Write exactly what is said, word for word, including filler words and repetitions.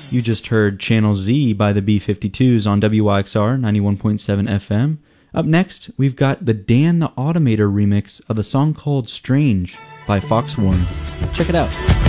You just heard Channel Z by the B fifty-twos on W Y X R ninety-one point seven F M. Up next, we've got the Dan the Automator remix of the song called Strange by Foxworm. Check it out.